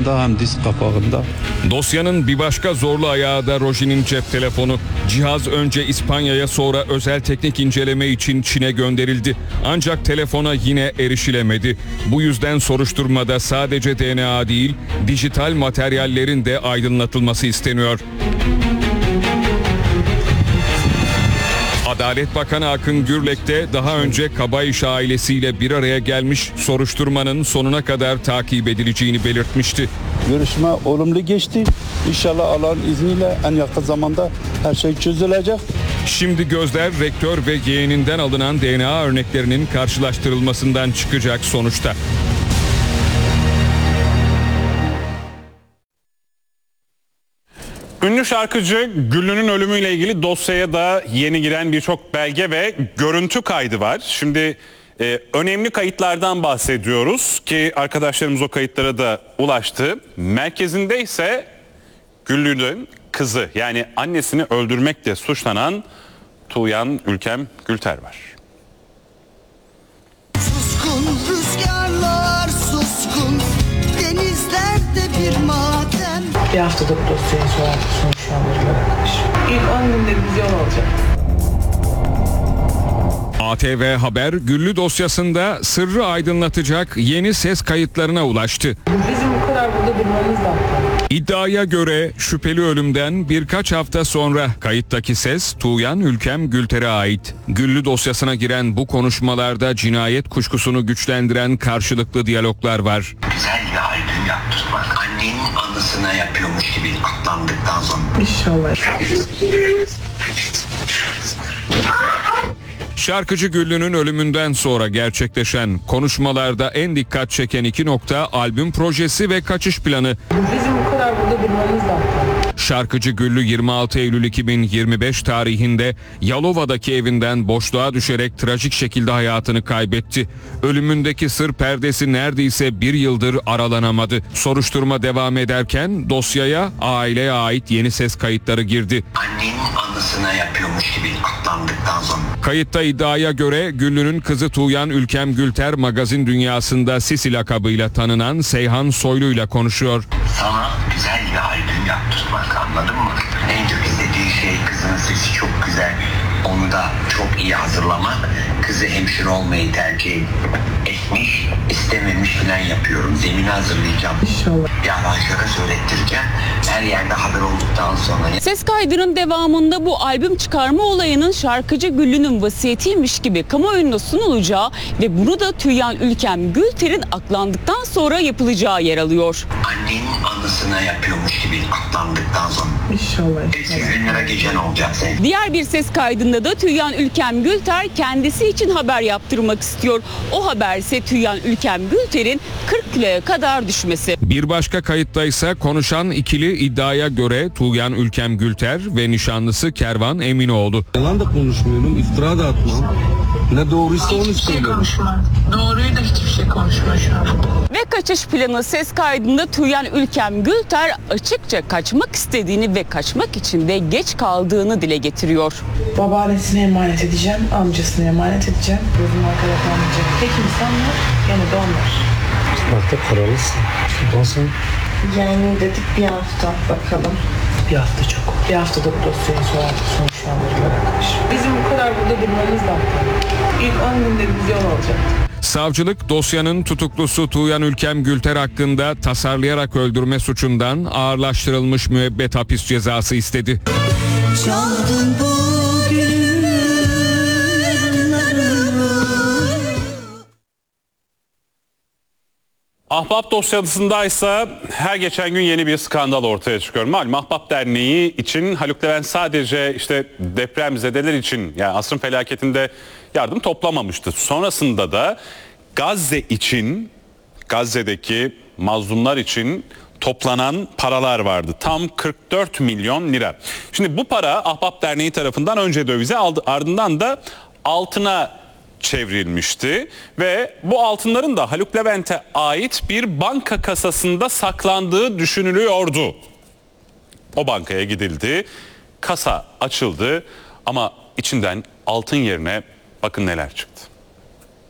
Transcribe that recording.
kapağında hem disk kapağında. Dosyanın bir başka zorlu ayağı da Roji'nin cep telefonu. Cihaz önce İspanya'ya, sonra özel teknik inceleme için Çin'e gönderildi. Ancak telefona yine erişilemedi. Bu yüzden soruşturmada sadece DNA değil, dijital materyallerin de aydınlatılması isteniyor. Adalet Bakanı Akın Gürlek de daha önce Kabayış ailesiyle bir araya gelmiş, soruşturmanın sonuna kadar takip edileceğini belirtmişti. Görüşme olumlu geçti. İnşallah Allah'ın izniyle en yakın zamanda her şey çözülecek. Şimdi gözler rektör ve yeğeninden alınan DNA örneklerinin karşılaştırılmasından çıkacak sonuçta. Ünlü şarkıcı Güllü'nün ölümüyle ilgili dosyaya da yeni giren birçok belge ve görüntü kaydı var. Şimdi önemli kayıtlardan bahsediyoruz ki arkadaşlarımız o kayıtlara da ulaştı. Merkezinde ise Güllü'nün kızı, yani annesini öldürmekle suçlanan Tuğyan Ülkem Gülter var. Suskun rüzgarlar, suskun denizlerde bir maden. Bir haftadır dosyayı sonuçlandırılır arkadaşlar. İlk 10 günde vizyon olacak. ATV Haber, Güllü dosyasında sırrı aydınlatacak yeni ses kayıtlarına ulaştı. Bizim bu kadar burada durmamız da hatta. İddiaya göre şüpheli ölümden birkaç hafta sonra kayıttaki ses Tuğyan Ülkem Gülter'e ait. Güllü dosyasına giren bu konuşmalarda cinayet kuşkusunu güçlendiren karşılıklı diyaloglar var. Güzel bir albüm yaptırmak, annenin anısına yapıyormuş gibi atlandıktan sonra. İnşallah. Şarkıcı Güllü'nün ölümünden sonra gerçekleşen konuşmalarda en dikkat çeken iki nokta albüm projesi ve kaçış planı. Bizim bu kadar burada durmamız da hatta. Şarkıcı Güllü 26 Eylül 2025 tarihinde Yalova'daki evinden boşluğa düşerek trajik şekilde hayatını kaybetti. Ölümündeki sır perdesi neredeyse bir yıldır aralanamadı. Soruşturma devam ederken dosyaya aileye ait yeni ses kayıtları girdi. Annenin anısına yapıyormuş gibi atlandıktan sonra. Kayıtta iddiaya göre Güllü'nün kızı Tuğyan Ülkem Gülter magazin dünyasında Sisi lakabıyla tanınan Seyhan Soylu'yla konuşuyor. Sana güzel bir albüm yaptırmak, anladın mı? En çok istediği şey kızın sesi çok güzel. Onu da çok iyi hazırlamak. Kızı hemşire olmayı tercih etmiş, istememiş falan yapıyorum. Zemini hazırlayacağım. İnşallah. Bir aranjöre söylettireceğim. Her yerde haber olduktan sonra. Ses kaydının devamında bu albüm çıkarma olayının şarkıcı Güllü'nün vasiyetiymiş gibi kamuoyuna sunulacağı ve bunu da Tuğyan Ülkem Gülter'in aklandıktan sonra yapılacağı yer alıyor. Annenin anısına yapıyormuş gibi atlandıktan sonra. İnşallah. 500 bin lira gecen olacak senin. Diğer bir ses kaydında da Tuğyan Ülkem Gülter kendisi için haber yaptırmak istiyor. O haber ise Tuğyan Ülkem Gülter'in 40 kiloya kadar düşmesi. Bir başka kayıtta ise konuşan ikili iddiaya göre Tuğyan Ülkem Gülter ve nişanlısı Kervan Eminoğlu. Yalan da konuşmuyorum, iftira da atmam. Ne doğruysa onu söylüyorum. Doğruyu da hiçbir şey konuşma şu an. Ve kaçış planı ses kaydında Tuğyan Ülkem Gülter açıkça kaçmak istediğini ve kaçmak için de geç kaldığını dile getiriyor. Babaannesine emanet edeceğim, amcasına emanet edeceğim. Gözüm arkada kalmayacak. Tek insanlar gene de onlar. Artık karalısın. Sultansın. Yani dedik bir hafta bakalım. Bir hafta çok. Bir haftada bu dosyayı sonuçlandırılır arkadaşlar. Bizim bu kadar burada durmamız da hatta. İlk 10 günde vizyon olacak. Savcılık dosyanın tutuklusu Tuğyan Ülkem Gülter hakkında tasarlayarak öldürme suçundan ağırlaştırılmış müebbet hapis cezası istedi. Çaldın bugün. Ahbap dosyasındaysa her geçen gün yeni bir skandal ortaya çıkıyor. Malum Ahbap Derneği için Haluk Levent sadece işte depremzedeler için, yani asrın felaketinde yardım toplamamıştı. Sonrasında da Gazze için, Gazze'deki mazlumlar için toplanan paralar vardı. Tam 44 milyon lira. Şimdi bu para Ahbap Derneği tarafından önce dövize aldı, ardından da altına çevrilmişti ve bu altınların da Haluk Levent'e ait bir banka kasasında saklandığı düşünülüyordu. O bankaya gidildi, kasa açıldı ama içinden altın yerine bakın neler çıktı.